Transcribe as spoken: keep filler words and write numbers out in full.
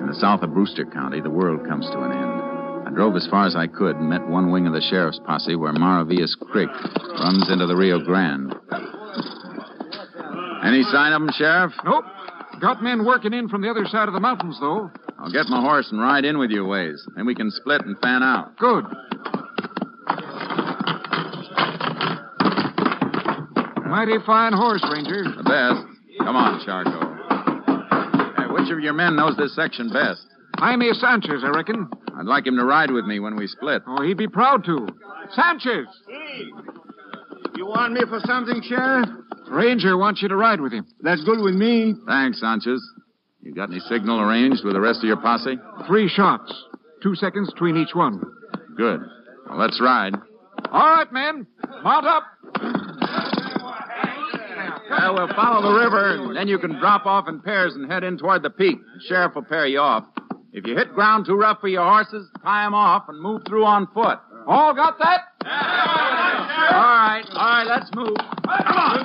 In the south of Brewster County, the world comes to an end. I drove as far as I could and met one wing of the sheriff's posse where Maravillas Creek runs into the Rio Grande. Any sign of them, Sheriff? Nope. Got men working in from the other side of the mountains, though. I'll get my horse and ride in with you a ways. Then we can split and fan out. Good. Mighty fine horse, Ranger. The best. Come on, Charco. Hey, which of your men knows this section best? Jaime Sanchez, I reckon. I'd like him to ride with me when we split. Oh, he'd be proud to. Sanchez! Hey, you want me for something, Sheriff? Ranger wants you to ride with him. That's good with me. Thanks, Sanchez. You got any signal arranged with the rest of your posse? Three shots. Two seconds between each one. Good. Well, let's ride. All right, men. Mount up. Well, we'll follow the river, and then you can drop off in pairs and head in toward the peak. The sheriff will pair you off. If you hit ground too rough for your horses, tie them off and move through on foot. All got that? All right, all right, let's move. Come on.